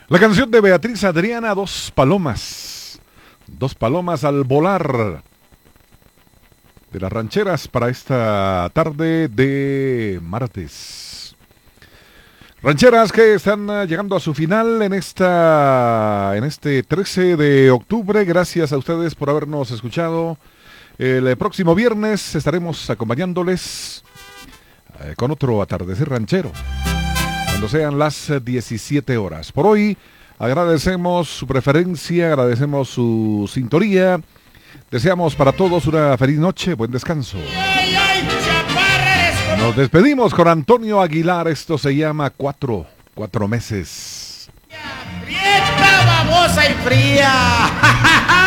La canción de Beatriz Adriana, Dos Palomas. Dos palomas al volar. De las rancheras para esta tarde de martes. Rancheras que están llegando a su final en este 13 de octubre. Gracias a ustedes por habernos escuchado. El próximo viernes estaremos acompañándoles con otro atardecer ranchero, cuando sean las 17 horas. Por hoy agradecemos su preferencia, agradecemos su sintonía. Deseamos para todos una feliz noche, buen descanso. Nos despedimos con Antonio Aguilar. Esto se llama Cuatro meses. Prieta, babosa y fría.